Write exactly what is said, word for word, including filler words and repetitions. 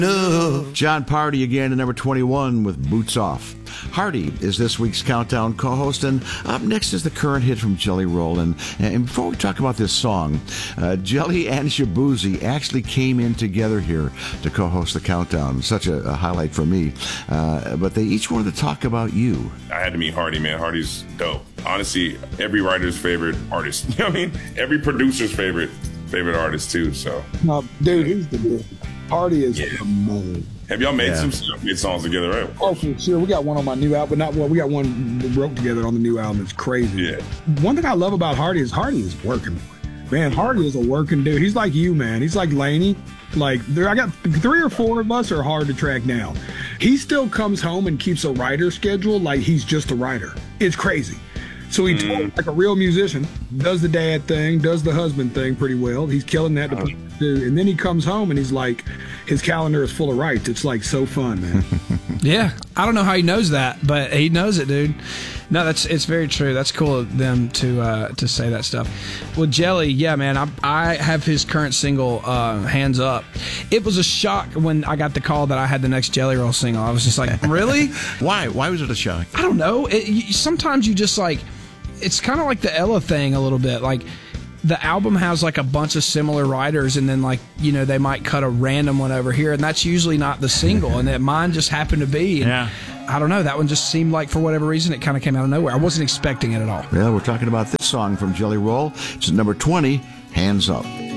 No. John Party again at number twenty-one with Boots Off. Hardy is this week's Countdown co-host, and up next is the current hit from Jelly Roll. And, and before we talk about this song, uh, Jelly and Shaboozey actually came in together here to co-host the Countdown. Such a, a highlight for me. Uh, but they each wanted to talk about you. I had to meet Hardy, man. Hardy's dope. Honestly, every writer's favorite artist. You know what I mean? Every producer's favorite favorite artist, too. So, uh, dude, he's the dude. Hardy is yeah. amazing. Have y'all made yeah. some made songs together, right? Oh, for sure. We got one on my new album, but not one. We got one we wrote together on the new album. It's crazy. Yeah. One thing I love about Hardy is Hardy is working. Man, Hardy is a working dude. He's like you, man. He's like Laney. Like, there, I got three or four of us are hard to track down. He still comes home and keeps a writer schedule like he's just a writer. It's crazy. So he mm. told, like a real musician, does the dad thing, does the husband thing pretty well. He's killing that. Oh. And then he comes home and he's like, his calendar is full of rights. It's like so fun, man. Yeah, I don't know how he knows that, but he knows it, dude. No, that's it's very true. That's cool of them to uh, to say that stuff. Well, Jelly, yeah, man, I, I have his current single, uh, Hands Up. It was a shock when I got the call that I had the next Jelly Roll single. I was just like, really? Why? Why was it a shock? I don't know. It, you, sometimes you just like, it's kind of like the Ella thing a little bit. Like, the album has like a bunch of similar writers, and then like, you know, they might cut a random one over here, and that's usually not the single, and that mine just happened to be. And yeah. I don't know. That one just seemed like, for whatever reason, it kind of came out of nowhere. I wasn't expecting it at all. Yeah, we're talking about this song from Jelly Roll. It's number twenty, Hands Up.